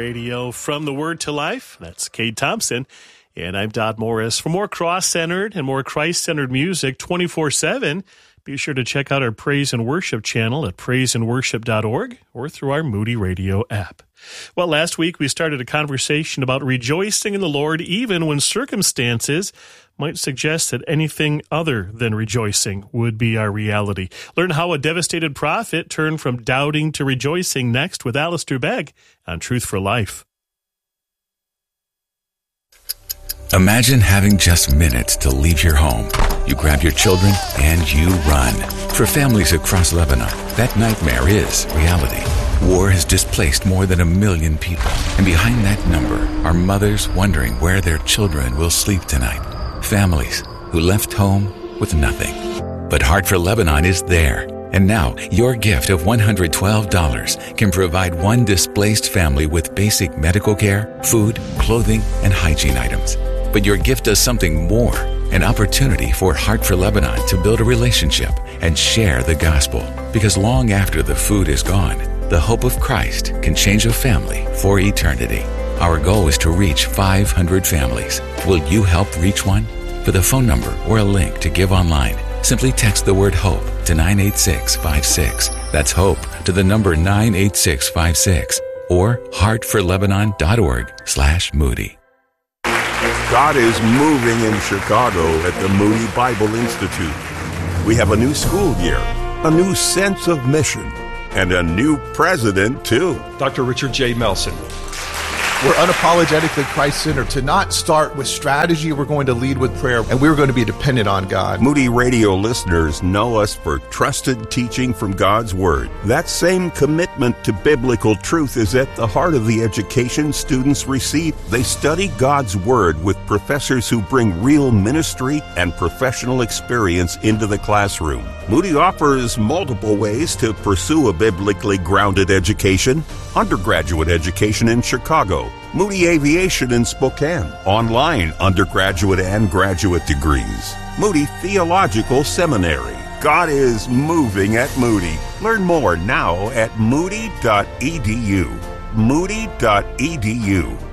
Radio from the Word to Life. That's Kate Thompson. And I'm Dodd Morris. For more cross-centered and more Christ-centered music 24/7, be sure to check out our Praise and Worship channel at praiseandworship.org or through our Moody Radio app. Well, last week we started a conversation about rejoicing in the Lord even when circumstances might suggest that anything other than rejoicing would be our reality. Learn how a devastated prophet turned from doubting to rejoicing next with Alistair Begg on Truth for Life. Imagine having just minutes to leave your home. You grab your children and you run. For families across Lebanon, that nightmare is reality. War has displaced more than 1 million people. And behind that number are mothers wondering where their children will sleep tonight. Families who left home with nothing. But Heart for Lebanon is there. And now, your gift of $112 can provide one displaced family with basic medical care, food, clothing, and hygiene items. But your gift does something more, an opportunity for Heart for Lebanon to build a relationship and share the gospel. Because long after the food is gone, the hope of Christ can change a family for eternity. Our goal is to reach 500 families. Will you help reach one? For the phone number or a link to give online, simply text the word HOPE to 98656. That's HOPE to the number 98656 or heartforlebanon.org/Moody. God is moving in Chicago at the Moody Bible Institute. We have a new school year, a new sense of mission, and a new president, too. Dr. Richard J. Melson. We're unapologetically Christ-centered. To not start with strategy, we're going to lead with prayer, and we're going to be dependent on God. Moody Radio listeners know us for trusted teaching from God's Word. That same commitment to biblical truth is at the heart of the education students receive. They study God's Word with professors who bring real ministry and professional experience into the classroom. Moody offers multiple ways to pursue a biblically grounded education. Undergraduate education in Chicago, Moody Aviation in Spokane, online undergraduate and graduate degrees, Moody Theological Seminary. God is moving at Moody. Learn more now at moody.edu. Moody.edu.